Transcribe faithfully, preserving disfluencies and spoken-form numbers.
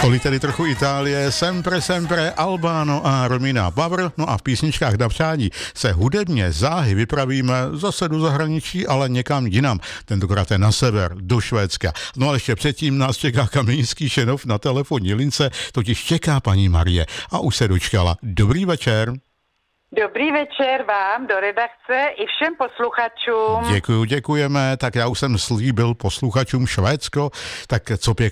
Tolik tedy trochu Itálie, sempre, sempre, Albano a Romina Power. No a v písničkách na přání se hudebně záhy vypravíme zase do zahraničí, ale někam jinam. Tentokrát je na sever, do Švédska. No ale ještě předtím nás čeká Kamenický Šenov na telefonní lince, totiž čeká paní Marie a už se dočkala. Dobrý večer. Dobrý večer vám do redakce i všem posluchačům. Děkuju, děkujeme. Tak já už jsem slíbil posluchačům Švédsko, tak co pěkného